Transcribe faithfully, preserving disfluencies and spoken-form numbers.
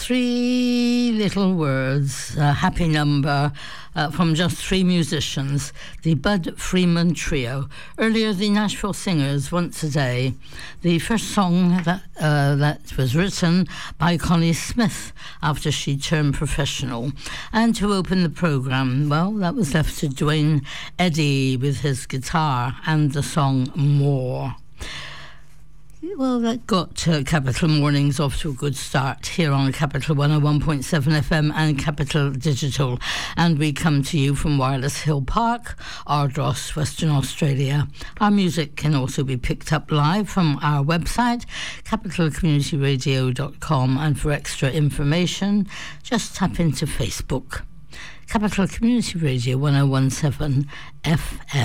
Three little words, a happy number uh, from just three musicians, the Bud Freeman Trio. Earlier, the Nashville Singers, Once a Day. The first song that, uh, that was written by Connie Smith after she turned professional. And to open the programme, well, that was left to Dwayne Eddy with his guitar and the song More. Well, that got uh, Capital Mornings off to a good start here on Capital one oh one point seven F M and Capital Digital. And we come to you from Wireless Hill Park, Ardross, Western Australia. Our music can also be picked up live from our website, capital community radio dot com. And for extra information, just tap into Facebook. Capital Community Radio one oh one point seven F M.